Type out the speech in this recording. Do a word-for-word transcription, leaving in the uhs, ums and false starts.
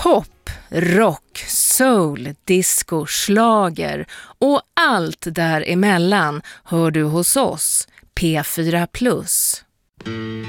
Pop, rock, soul, disco, schlager och allt däremellan hör du hos oss, P fyra plus.